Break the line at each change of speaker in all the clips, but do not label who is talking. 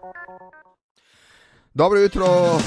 Dobro jutro.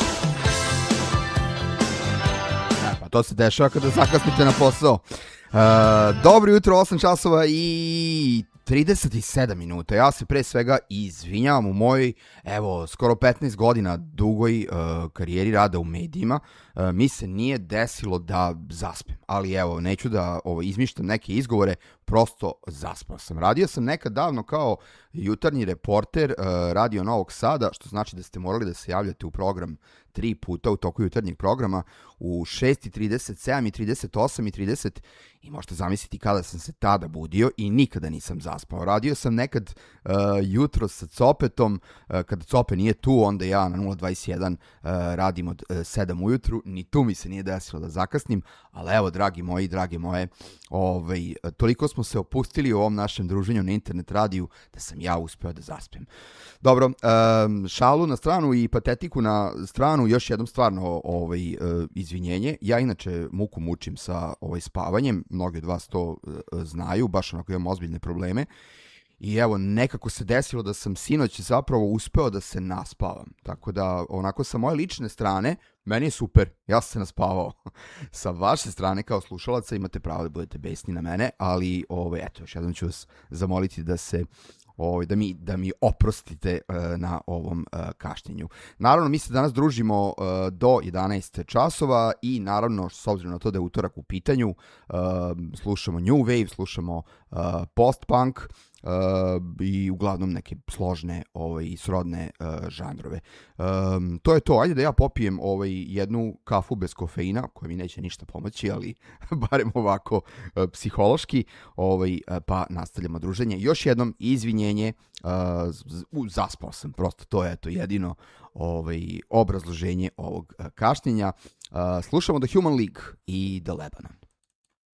Pa to se dešava kada zakasnite na posao. Dobro jutro, 8 časova i 37 minuta. Ja se pre svega izvinjavam u mojoj, skoro 15 godina dugoj karijeri rada u medijima. Mi se nije desilo da zaspem, ali neću da izmišljam neke izgovore, prosto zaspao sam. Radio sam nekad davno kao jutarnji reporter Radio Novog Sada, što znači da ste morali da se javljate u program 3 puta u toku jutarnjeg programa u 6:30, 7:38 i 30 i možete zamisliti kada sam se tada budio i nikada nisam zaspao. Radio sam nekad jutro sa Copetom, kada Cope nije tu, onda ja na 021 radim od 7 ujutru, ni tu mi se nije desilo da zakasnim, ali dragi moji, drage moje, toliko smo se opustili u ovom našem druženju na internet radiju da sam ja uspeo da zaspem. Dobro, šalu na stranu i patetiku na stranu, još jednom stvarno izvinjenje. Ja inače muku mučim sa spavanjem, mnogi od vas to znaju, baš onako imam ozbiljne probleme. I nekako se desilo da sam sinoć zapravo uspeo da se naspavam. Tako da, onako sa moje lične strane, meni je super, ja sam se naspavao. Sa vaše strane, kao slušalaca, imate pravo da budete besni na mene, ali, još jednom ću vas zamoliti da se... da mi oprostite na ovom kašnjenju. Naravno, mi se danas družimo do 11 časova i naravno, s obzirom na to da je utorak u pitanju, slušamo New Wave, slušamo post-punk i uglavnom neke složne i srodne žanrove. To je to. Ajde da ja popijem jednu kafu bez kofeina, koja mi neće ništa pomoći, ali barem ovako psihološki, pa nastavljamo druženje. Još jednom izvinjenje, zaspao sam, prosto to je jedino obrazloženje ovog kašnjenja. Slušamo The Human League i The Lebanon.